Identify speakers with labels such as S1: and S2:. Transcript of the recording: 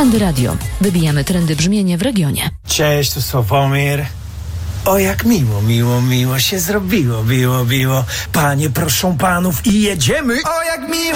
S1: Trendy Radio. Wybijamy trendy brzmienia w regionie.
S2: Cześć, tu Sławomir. O, jak miło się zrobiło, biło. Panie, proszę panów i jedziemy. O, jak miło.